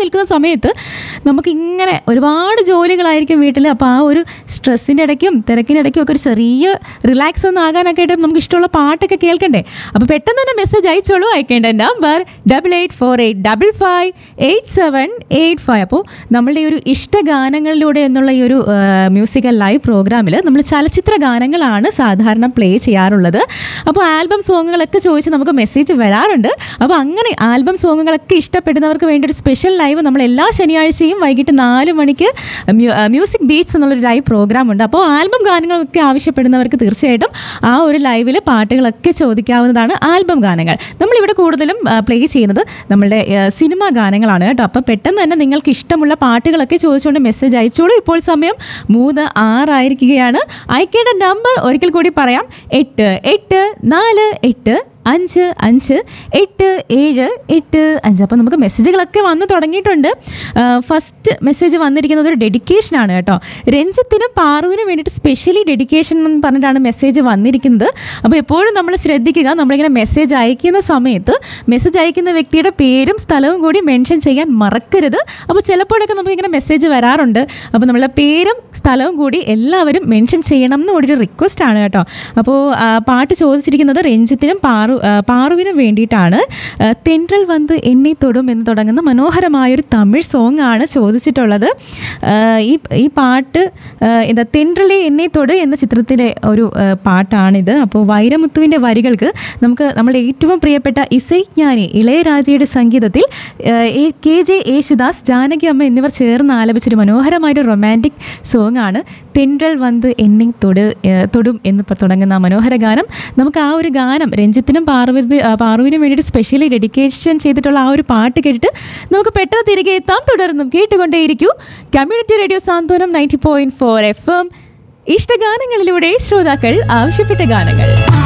നിൽക്കുന്ന സമയത്ത് നമുക്കിങ്ങനെ ഒരുപാട് ജോലികളായിരിക്കും വീട്ടിൽ. അപ്പോൾ ആ ഒരു സ്ട്രെസ്സിൻ്റെ ഇടയ്ക്കും തിരക്കിനിടയ്ക്കും ഒക്കെ ഒരു ചെറിയ റിലാക്സ് ഒന്ന് ആകാനൊക്കെ ആയിട്ട് നമുക്ക് ഇഷ്ടമുള്ള പാട്ടൊക്കെ കേൾക്കണ്ടേ. അപ്പോൾ പെട്ടെന്ന് തന്നെ മെസ്സേജ് അയച്ചോളൂ. അയക്കേണ്ട നമ്പർ 8848558785. അപ്പോൾ നമ്മളുടെ ഈ ഒരു ഇഷ്ടഗാനങ്ങളിലൂടെ എന്നുള്ള ഈ ഒരു മ്യൂസിക്കൽ ലൈവ് പ്രോഗ്രാമിൽ നമ്മൾ ചലച്ചിത്ര ഗാനങ്ങളാണ് സാധാരണ പ്ലേ ചെയ്യാറുള്ളത്. അപ്പോൾ ആൽബം സോങ്ങുകളൊക്കെ ചോദിച്ച് നമുക്ക് മെസ്സേജ് വരാറുണ്ട്. അപ്പോൾ അങ്ങനെ ആൽബം സോങ്ങുകളൊക്കെ ഇഷ്ടപ്പെടുന്നവർക്ക് വേണ്ടി ഒരു സ്പെഷ്യൽ ലൈവ് നമ്മൾ എല്ലാ ശനിയാഴ്ചയും വൈകിട്ട് 4 മണിക്ക് മ്യൂസിക് ബീറ്റ്സ് എന്നുള്ളൊരു ലൈവ് പ്രോഗ്രാം ഉണ്ട്. അപ്പോൾ ആൽബം ഗാനങ്ങളൊക്കെ ആവശ്യപ്പെടുന്നവർക്ക് തീർച്ചയായിട്ടും ആ ഒരു ലൈവിൽ പാട്ടുകളൊക്കെ ചോദിക്കാവുന്നതാണ്. ആൽബം ഗാനങ്ങൾ നമ്മളിവിടെ കൂടുതലും പ്ലേ ചെയ്യുന്നത് നമ്മളുടെ സിനിമാ ഗാനങ്ങളാണ് കേട്ടോ. അപ്പോൾ പെട്ടെന്ന് തന്നെ നിങ്ങൾക്ക് ഇഷ്ടമുള്ള പാട്ടുകളൊക്കെ ചോദിച്ചുകൊണ്ട് മെസ്സേജ് അയച്ചോളൂ. ഇപ്പോൾ സമയം 3:06 ആയിരിക്കുകയാണ്. അയക്കേണ്ട നമ്പർ ഒരിക്കൽ കൂടി പറയാം: 8848455875. അപ്പോൾ നമുക്ക് മെസ്സേജുകളൊക്കെ വന്ന് തുടങ്ങിയിട്ടുണ്ട്. ഫസ്റ്റ് മെസ്സേജ് വന്നിരിക്കുന്നത് ഒരു ഡെഡിക്കേഷനാണ് കേട്ടോ. രഞ്ജിത്തിനും പാറുവിനും വേണ്ടിയിട്ട് സ്പെഷ്യലി ഡെഡിക്കേഷൻ എന്ന് പറഞ്ഞിട്ടാണ് മെസ്സേജ് വന്നിരിക്കുന്നത്. അപ്പോൾ എപ്പോഴും നമ്മൾ ശ്രദ്ധിക്കുക, നമ്മളിങ്ങനെ മെസ്സേജ് അയക്കുന്ന സമയത്ത് മെസ്സേജ് അയക്കുന്ന വ്യക്തിയുടെ പേരും സ്ഥലവും കൂടി മെൻഷൻ ചെയ്യാൻ മറക്കരുത്. അപ്പോൾ ചിലപ്പോഴൊക്കെ നമുക്കിങ്ങനെ മെസ്സേജ് വരാറുണ്ട്. അപ്പോൾ നമ്മളുടെ പേരും സ്ഥലവും കൂടി എല്ലാവരും മെൻഷൻ ചെയ്യണം എന്ന് ഒരു റിക്വസ്റ്റ് ആണ് കേട്ടോ. അപ്പോൾ പാട്ട് ചോദിച്ചിരിക്കുന്നത് രഞ്ജിത്തിനും പാറുവിനും വേണ്ടിയിട്ടാണ്. തെன்றൽ വന്ന് എന്നെ തൊടും എന്ന് തുടങ്ങുന്ന മനോഹരമായൊരു തമിഴ് സോങ് ആണ് ചോദിച്ചിട്ടുള്ളത്. ഈ പാട്ട് എന്താ തെன்றലെ എന്നെ തൊട് എന്ന ചിത്രത്തിലെ ഒരു പാട്ടാണിത്. അപ്പോൾ വൈരമുത്തുവിൻ്റെ വരികൾക്ക് നമ്മുടെ ഏറ്റവും പ്രിയപ്പെട്ട ഇസൈജ്ഞാനി ഇളയരാജയുടെ സംഗീതത്തിൽ KJ യേശുദാസ്, ജാനകി അമ്മ എന്നിവർ ചേർന്ന് ആലപിച്ചൊരു മനോഹരമായൊരു റൊമാൻറ്റിക് സോങ് ആണ് തെன்றൽ വന്ന് എന്നെ തൊടും എന്ന് തുടങ്ങുന്ന മനോഹര ഗാനം. നമുക്ക് ആ ഒരു ഗാനം രഞ്ജിത്തിനും പാറുവിനും വേണ്ടിയിട്ട് സ്പെഷ്യലി ഡെഡിക്കേഷൻ ചെയ്തിട്ടുള്ള ആ ഒരു പാട്ട് കേട്ടിട്ട് നമുക്ക് പെട്ടെന്ന് തിരികെ എത്താം. തുടർന്നും കേട്ടുകൊണ്ടേയിരിക്കൂ കമ്മ്യൂണിറ്റി റേഡിയോ സാന്ത്വനം 90.4 FM. ഇഷ്ടഗാനങ്ങളിലൂടെ ശ്രോതാക്കൾ ആവശ്യപ്പെട്ട ഗാനങ്ങൾ.